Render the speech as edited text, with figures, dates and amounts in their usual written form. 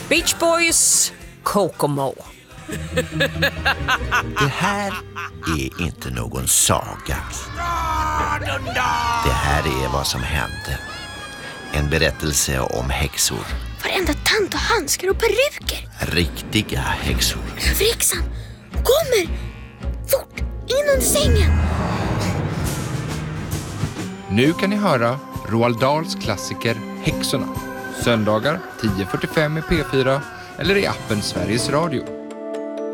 Beach Boys, Kokomo. Det här är inte någon saga. Det här är vad som hände. En berättelse om häxor. Varenda tant och handskar och peruker. Riktiga häxor. Överhäxan kommer! Fort, in under sängen! Nu kan ni höra Roald Dahls klassiker Häxorna. Söndagar 10:45 i P4 eller i appen Sveriges Radio.